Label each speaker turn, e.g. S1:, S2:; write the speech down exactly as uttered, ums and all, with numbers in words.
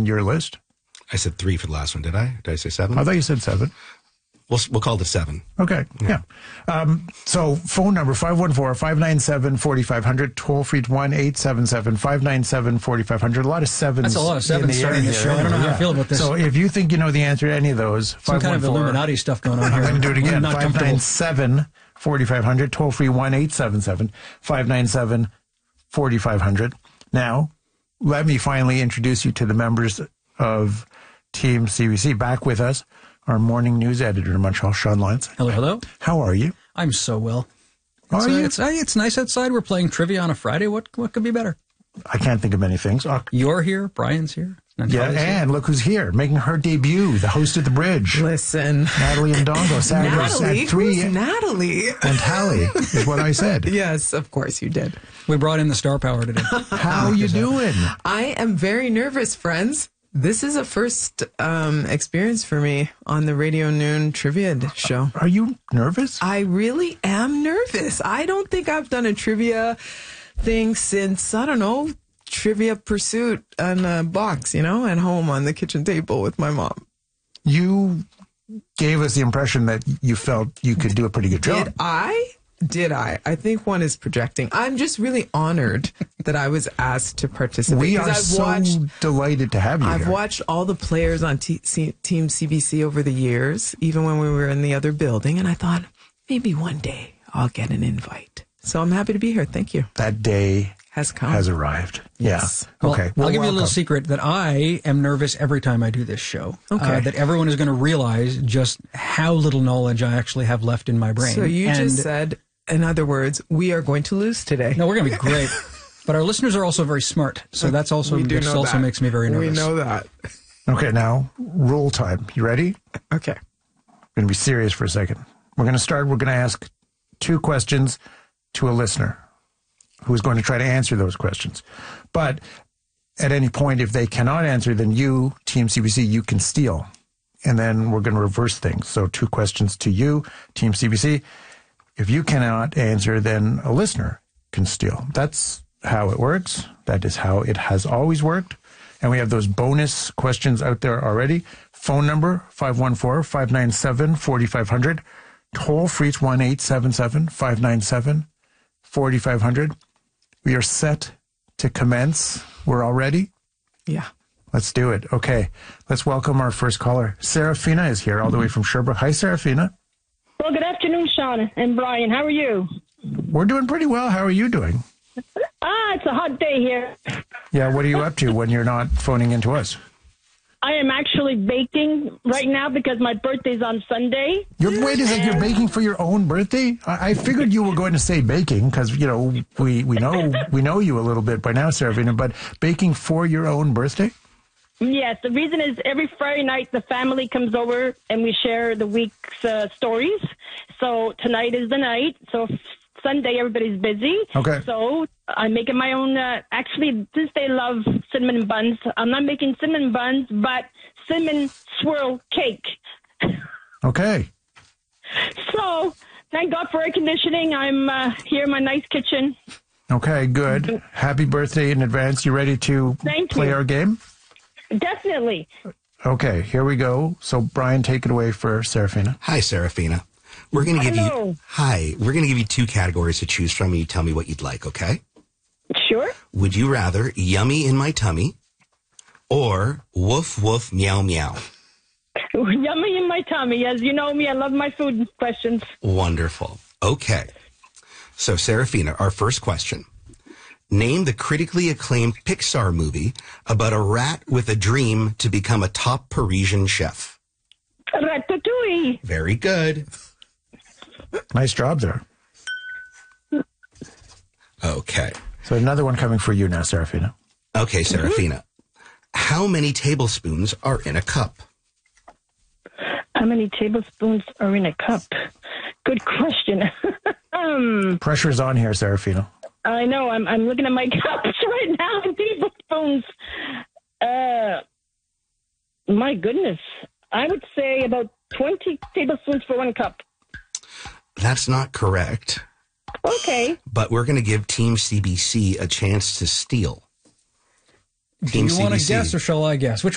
S1: your list?
S2: I said three for the last one, did I? Did I say seven?
S1: I thought you said seven.
S2: We'll, we'll call it seven.
S1: Okay, yeah. yeah. Um, so phone number five one four, five nine seven, four five zero zero, toll free to one eight seven seven, five nine seven, four five zero zero. A lot of sevens.
S3: That's a lot of sevens starting the show. I don't know how
S1: yeah.
S3: I feel about this.
S1: So if you think you know the answer to any of those,
S3: some kind of Illuminati stuff going on here.
S1: I'm going to do it again. five nine seven, four five zero zero, toll free one eight seven seven, five nine seven, four five zero zero. Now, let me finally introduce you to the members of Team C B C. Back with us, our morning news editor in Montreal, Sean Lyons.
S3: Hello, hello.
S1: How are you?
S3: I'm so well.
S1: Are
S3: it's,
S1: you?
S3: Uh, it's, uh, it's nice outside. We're playing trivia on a Friday. What what could be better?
S1: I can't think of many things. Uh,
S3: You're here. Brian's here.
S1: And yeah, and here. Look who's here, making her debut, the host of The Bridge.
S4: Listen.
S1: Natalie Ndongo. Saturdays
S4: Natalie?
S1: at three.
S4: Who's Natalie?
S1: And Tally is what I said.
S4: Yes, of course you did.
S3: We brought in the star power today.
S1: How you doing?
S4: I am very nervous, friends. This is a first um, experience for me on the Radio Noon Trivia show.
S1: Are you nervous?
S4: I really am nervous. I don't think I've done a trivia thing since, I don't know, Trivia Pursuit on a box, you know, at home on the kitchen table with my mom.
S1: You gave us the impression that you felt you could do a pretty good job.
S4: Did I? Did I? I think one is projecting. I'm just really honored that I was asked to participate.
S1: We are
S4: I've
S1: so
S4: watched,
S1: delighted to have you
S4: I've
S1: here.
S4: watched all the players on T- C- Team C B C over the years, even when we were in the other building, and I thought, maybe one day I'll get an invite. So I'm happy to be here. Thank you.
S1: That day
S4: has come.
S1: Has arrived.
S4: Yes.
S1: Yeah.
S3: Well,
S1: okay.
S3: Well, I'll give
S1: welcome.
S3: you a little secret that I am nervous every time I do this show.
S4: Okay.
S3: Uh, that everyone is going to realize just how little knowledge I actually have left in my brain.
S4: So you
S3: and
S4: just said, in other words, we are going to lose today.
S3: No, we're going to be great. But our listeners are also very smart. So that's also, which also
S4: that.
S3: makes me very nervous.
S4: We know that.
S1: Okay, now, rule time. You ready?
S4: Okay.
S1: I'm going to be serious for a second. We're going to start. We're going to ask two questions to a listener who is going to try to answer those questions. But at any point, if they cannot answer, then you, Team C B C, you can steal. And then we're going to reverse things. So two questions to you, Team C B C. If you cannot answer, then a listener can steal. That's how it works. That is how it has always worked. And we have those bonus questions out there already. Phone number, five one four, five nine seven, four five zero zero. Toll free, one eight seven seven, five nine seven, four five zero zero. We are set to commence. We're all ready?
S4: Yeah.
S1: Let's do it. Okay. Let's welcome our first caller. Serafina is here all the way from Sherbrooke. Hi, Serafina.
S5: Well, good afternoon, Sean and Brian. How are you?
S1: We're doing pretty well. How are you doing?
S5: Ah, it's a hot day here.
S1: Yeah, what are you up to when you're not phoning into us?
S5: I am actually baking right now because my birthday's on Sunday.
S1: Your, wait a second, you're baking for your own birthday? I, I figured you were going to say baking because, you know, we, we know we know you a little bit by now, Serafina, but baking for your own birthday?
S5: Yes, the reason is every Friday night the family comes over and we share the week's uh, stories. So tonight is the night. So Sunday everybody's busy.
S1: Okay.
S5: So I'm making my own. Uh, actually, since they love cinnamon buns, I'm not making cinnamon buns, but cinnamon swirl cake.
S1: Okay.
S5: So thank God for air conditioning. I'm uh, here in my nice kitchen.
S1: Okay, good. Happy birthday in advance. You ready to
S5: Thank
S1: play
S5: you.
S1: our game?
S5: Definitely.
S1: Okay, here we go. So, Brian, take it away for Serafina.
S2: Hi, Serafina. We're going to give
S5: Hello.
S2: you hi. We're going to give you two categories to choose from, and you tell me what you'd like. Okay?
S5: Sure.
S2: Would you rather yummy in my tummy or woof woof meow meow?
S5: Yummy in my tummy. As you know me, I love my food questions.
S2: Wonderful. Okay. So, Serafina, our first question. Name the critically acclaimed Pixar movie about a rat with a dream to become a top Parisian chef.
S5: Ratatouille.
S2: Very good.
S1: Nice job there.
S2: Okay.
S1: So, another one coming for you now, Serafina.
S2: Okay, Serafina. How many tablespoons are in a cup?
S5: How many tablespoons are in a cup? Good question. um,
S1: Pressure's on here, Serafina.
S5: I know. I'm I'm looking at my cups right now and tablespoons. Uh, my goodness. I would say about twenty tablespoons for one cup.
S2: That's not correct.
S5: Okay.
S2: But we're going to give Team C B C a chance to steal.
S3: Do
S2: Team
S3: you want to
S2: C B C.
S3: guess or shall I guess? Which